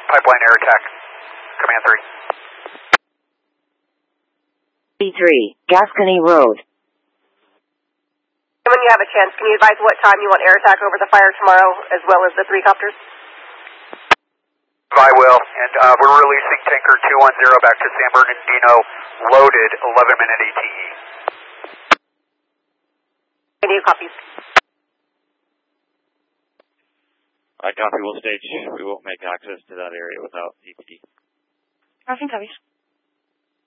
pipeline air attack, Command 3. B3, Gascony Road. When you have a chance, can you advise what time you want air attack over the fire tomorrow, as well as the 3 copters? I will, and we're releasing tanker 210 back to San Bernardino, loaded, 11-minute ATE. Any copies? I copy, we'll stage. We won't make access to that area without DPD. Crossing copies.